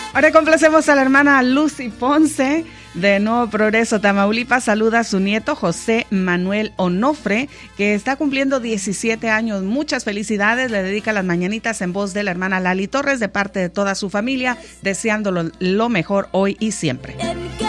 Ahora complacemos a la hermana Lucy Ponce de Nuevo Progreso, Tamaulipas. Saluda a su nieto José Manuel Onofre, que está cumpliendo 17 años. Muchas felicidades. Le dedica las mañanitas en voz de la hermana Lali Torres, de parte de toda su familia, deseándolo lo mejor hoy y siempre.